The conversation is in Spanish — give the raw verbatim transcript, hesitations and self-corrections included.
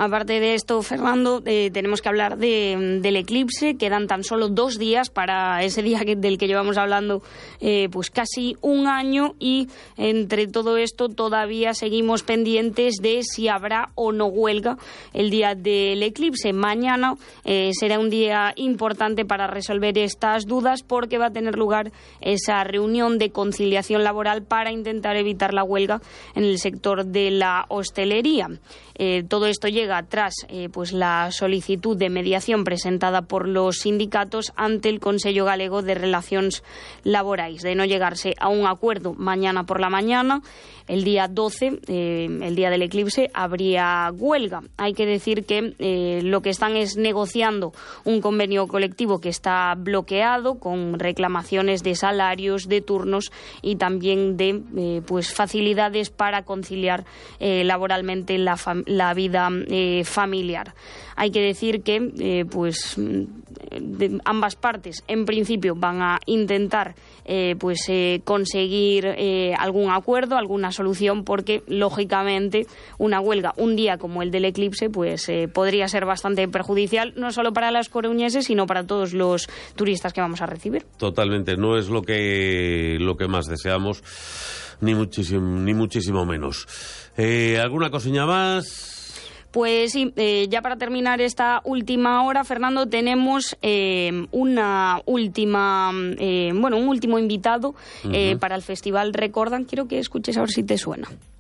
Aparte de esto, Fernando, eh, tenemos que hablar de, del eclipse. Quedan tan solo dos días para ese día que, del que llevamos hablando eh, pues casi un año, y entre todo esto todavía seguimos pendientes de si habrá o no huelga el día del eclipse. Mañana eh, será un día importante para resolver estas dudas, porque va a tener lugar esa reunión de conciliación laboral para intentar evitar la huelga en el sector de la hostelería. Eh, todo esto llega tras eh, pues la solicitud de mediación presentada por los sindicatos ante el Consello Galego de Relacións Laborais. De no llegarse a un acuerdo mañana por la mañana, el día doce, eh, el día del eclipse, habría huelga. Hay que decir que eh, lo que están es negociando un convenio colectivo que está bloqueado, con reclamaciones de salarios, de turnos y también de eh, pues facilidades para conciliar eh, laboralmente la, fam- la vida eh, familiar. Hay que decir que eh, pues de ambas partes en principio van a intentar eh, pues eh, conseguir eh, algún acuerdo, alguna solución, porque lógicamente una huelga un día como el del eclipse pues eh, podría ser bastante perjudicial, no solo para los coruñeses, sino para todos los turistas que vamos a recibir. Totalmente, no es lo que lo que más deseamos, ni muchísimo ni muchísimo menos. Eh, ¿alguna cosilla más? Pues sí, eh, ya para terminar esta última hora, Fernando, tenemos eh, una última, eh, bueno, un último invitado uh-huh. eh, para el Festival Recordan. Quiero que escuches a ver si te suena.